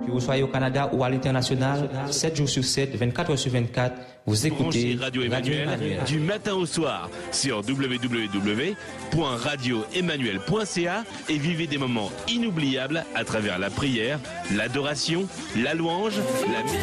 que vous soyez au Canada ou à l'international, 7 jours sur 7, 24 heures sur 24, vous écoutez Radio Emmanuel du matin au soir sur www.radioemmanuel.ca et vivez des moments inoubliables à travers la prière, l'adoration, la louange, la